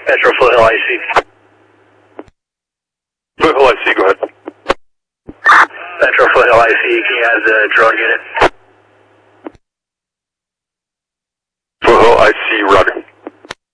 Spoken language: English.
Metro Foothill IC. Foothill IC, go ahead. Metro Foothill IC, can you add the drone unit?